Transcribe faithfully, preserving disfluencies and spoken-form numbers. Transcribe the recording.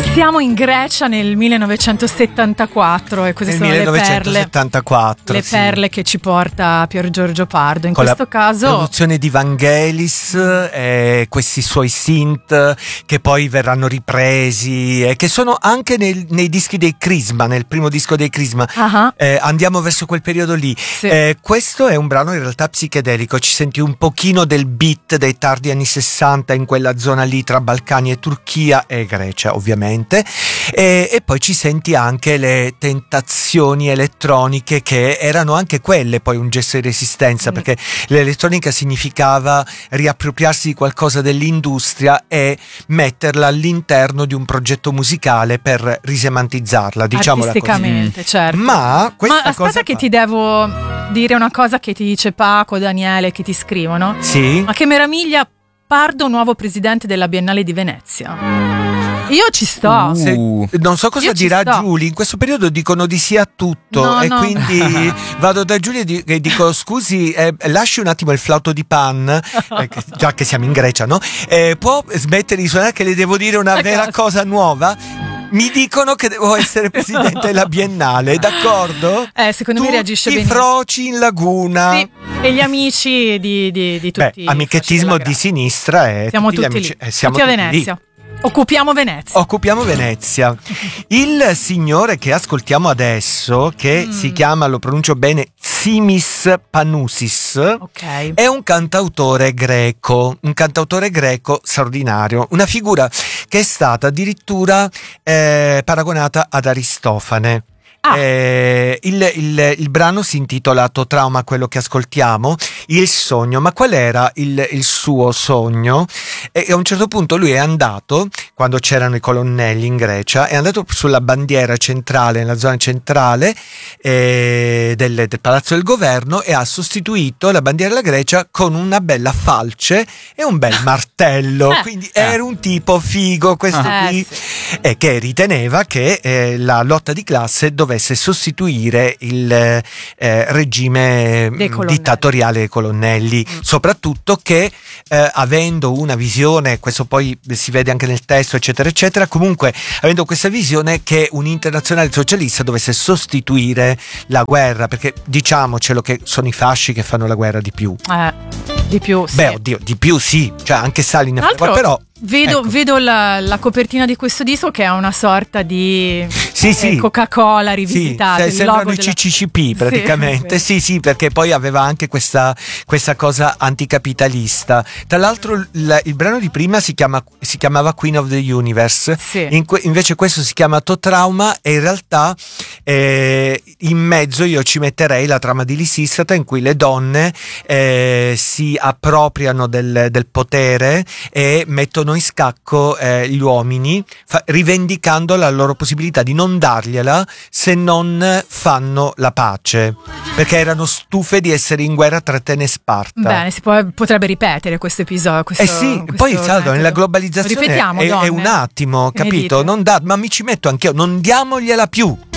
Siamo in Grecia nel millenovecentosettantaquattro e queste nel sono millenovecentosettantaquattro, le perle, le sì. perle che ci porta Pier Giorgio Pardo. In Con questo la caso produzione di Vangelis e questi suoi synth che poi verranno ripresi e che sono anche nel, nei dischi dei Crisma, nel primo disco dei Crisma. uh-huh. eh, andiamo verso quel periodo lì. Sì. Eh, questo è un brano in realtà psichedelico, ci senti un pochino del beat dei tardi anni sessanta in quella zona lì tra Balcani e Turchia e Grecia ovviamente. E, e poi ci senti anche le tentazioni elettroniche che erano anche quelle poi un gesto di resistenza, mm. perché l'elettronica significava riappropriarsi di qualcosa dell'industria e metterla all'interno di un progetto musicale per risemantizzarla, diciamola artisticamente, così. certo. Ma, questa Ma aspetta cosa che qua... ti devo dire una cosa che ti dice Paco, Daniele, che ti scrivono. Sì? Ma che meraviglia, Pardo nuovo presidente della Biennale di Venezia. Io ci sto. Uh. Se, non so cosa Io dirà ci sto. Giulia. In questo periodo dicono di sì a tutto. No, e no. quindi vado da Giulia e dico: scusi, eh, lasci un attimo il flauto di Pan, eh, che, già che siamo in Grecia, no? Eh, può smettere di suonare, che le devo dire una A vera casa. cosa nuova? Mi dicono che devo essere presidente della Biennale, d'accordo? Eh, secondo me reagisce Tutti benissimo. froci in laguna. Sì, e gli amici di, di, di tutti. Beh, amichettismo i di sinistra e siamo tutti tutti gli amici, lì. eh, siamo tutti a tutti lì. Venezia. Occupiamo Venezia. Occupiamo Venezia. Il signore che ascoltiamo adesso, che Mm. si chiama, lo pronuncio bene, Simis Panousis, Ok. è un cantautore greco, un cantautore greco straordinario, una figura che è stata addirittura eh, paragonata ad Aristofane. Ah. Eh, il, il, il brano si intitola Trauma, quello che ascoltiamo, il sogno. Ma qual era il, il suo sogno? E a un certo punto lui è andato, quando c'erano i colonnelli in Grecia, è andato sulla bandiera centrale, nella zona centrale eh, del, del palazzo del governo, e ha sostituito la bandiera della Grecia con una bella falce e un bel martello. Eh. Quindi era un tipo figo questo Eh, qui, sì. e che riteneva che eh, la lotta di classe dovesse sostituire il eh, regime Dei colonnelli. dittatoriale dei colonnelli, mm. soprattutto che eh, avendo una visione, questo poi si vede anche nel testo eccetera eccetera, comunque avendo questa visione che un internazionale socialista dovesse sostituire la guerra, perché diciamocelo che sono i fasci che fanno la guerra di più. Eh, di più, sì. Beh, oddio, di più sì, cioè anche Stalin ne Tra fa, però Vedo, ecco. vedo la, la copertina di questo disco che è una sorta di sì, eh, sì. Coca-Cola rivisitata. Sì, il sembrano logo i della... C C C P praticamente. Sì, sì, sì, perché poi aveva anche questa, questa cosa anticapitalista. Tra l'altro il, il brano di prima si, chiama, si chiamava Queen of the Universe, sì. in que, invece questo si chiama Trauma, e in realtà eh, in mezzo io ci metterei la trama di Lisistrata, in cui le donne eh, si appropriano del, del potere e mettono in scacco Eh, gli uomini, fa- rivendicando la loro possibilità di non dargliela se non fanno la pace, perché erano stufe di essere in guerra tra Atene e Sparta. Bene, si può, potrebbe ripetere questo episodio. Questo, Eh sì, questo poi salvo, metodo. nella globalizzazione Ripetiamo, è, donne. è un attimo, Che ne capito? dite? Non da, ma mi ci metto anch'io, non diamogliela più.